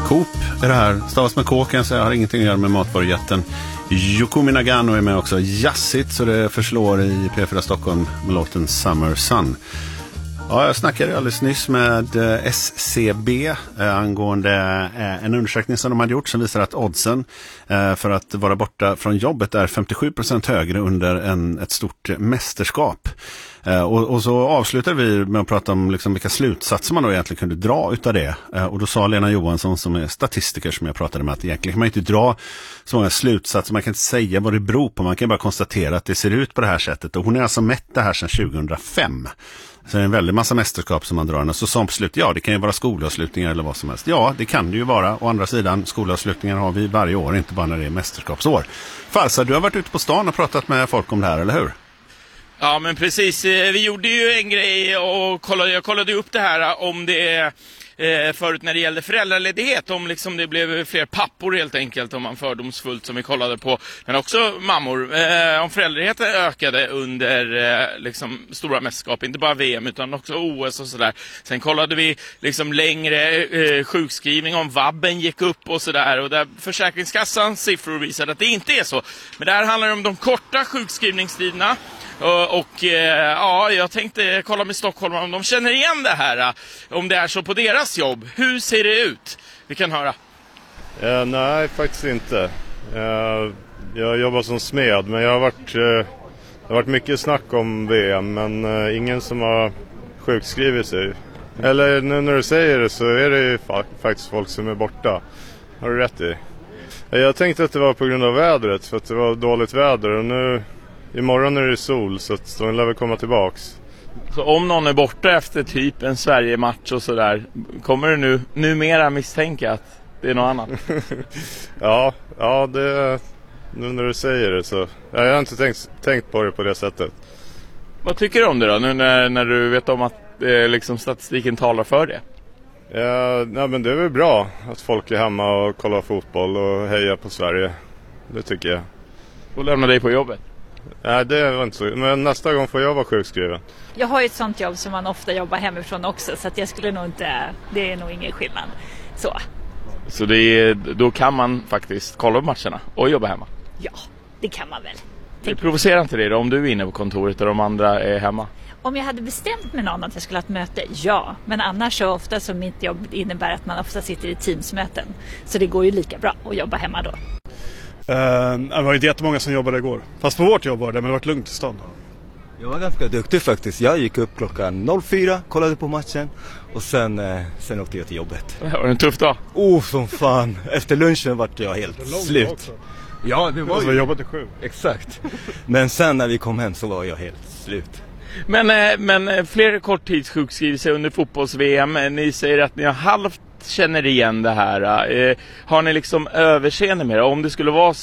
Coop är det här. Stavas med K kan jag säga. Har ingenting att göra med matvarujätten. Yukumi Nagano är med också. Jazzigt så det förslår i P4 Stockholm med låten Summer Sun. Ja, jag snackade alldeles nyss med SCB angående en undersökning som de hade gjort som visar att oddsen för att vara borta från jobbet är 57% högre under ett stort mästerskap. Och så avslutar vi med att prata om liksom vilka slutsatser man då egentligen kunde dra utav det. Och då sa Lena Johansson som är statistiker som jag pratade med att egentligen kan man inte dra så många slutsatser. Man kan inte säga vad det beror på. Man kan bara konstatera att det ser ut på det här sättet. Och hon är alltså mätt det här sedan 2005. Så det är en väldigt massa mästerskap som man drar. Så som slut, ja det kan ju vara skolavslutningar eller vad som helst. Ja, det kan det ju vara. Å andra sidan, skolavslutningar har vi varje år, inte bara när det är mästerskapsår. Farsa, du har varit ute på stan och pratat med folk om det här, eller hur? Ja, men precis. Vi gjorde ju en grej och jag kollade upp det här om det förut när det gällde föräldraledighet, om liksom det blev fler pappor helt enkelt, om man fördomsfullt som vi kollade på, men också mammor, om föräldraledigheten ökade under liksom stora mästerskap, inte bara VM utan också OS och sådär. Sen kollade vi liksom längre sjukskrivning, om vabben gick upp och sådär, och där Försäkringskassans siffror visade att det inte är så. Men det här handlar om de korta sjukskrivningstiderna. Och ja, jag tänkte kolla med Stockholm om de känner igen det här, om det är så på deras jobb. Hur ser det ut? Vi kan höra. Nej, faktiskt inte. Jag jobbar som smed, men det har varit mycket snack om VM, men ingen som har sjukskrivit sig. Eller nu när du säger det så är det ju faktiskt folk som är borta. Har du rätt i? Jag tänkte att det var på grund av vädret, för att det var dåligt väder, och nu imorgon är det sol, så att de lär väl komma tillbaks. Så om någon är borta efter typ en Sverige-match och sådär, kommer du numera misstänka att det är något annat? ja, det nu när du säger det så. Jag har inte tänkt på det på det sättet. Vad tycker du om det då, nu när du vet om att liksom statistiken talar för det? Ja, men det är väl bra att folk är hemma och kollar fotboll och hejar på Sverige. Det tycker jag. Och lämna dig på jobbet? Nej, det var inte så. Men nästa gång får jag vara sjukskriven. Jag har ju ett sånt jobb som man ofta jobbar hemifrån också, så att jag skulle nog inte, det är nog ingen skillnad. Så då kan man faktiskt kolla på matcherna och jobba hemma? Ja, det kan man väl. Det provocerar inte det då, om du är inne på kontoret och de andra är hemma? Om jag hade bestämt med någon att jag skulle ha ett möte, ja. Men annars så ofta som mitt jobb innebär att man ofta sitter i teamsmöten. Så det går ju lika bra att jobba hemma då. Det var ju jättemånga som jobbade igår. Fast på vårt jobb var det, men det var lugnt i stan. Jag var ganska duktig faktiskt. Jag gick upp klockan 04, kollade på matchen och sen åkte jag till jobbet. Det var en tuff dag. Som fan. Efter lunchen var jag helt slut. Också. Ja, det var ju jobbat till 7. Exakt. Men sen när vi kom hem så var jag helt slut. Men fler korttidssjukskrivelser under fotbolls-VM. Ni säger att ni har halvt känner igen det här. Har ni liksom överseende med det? Om det skulle vara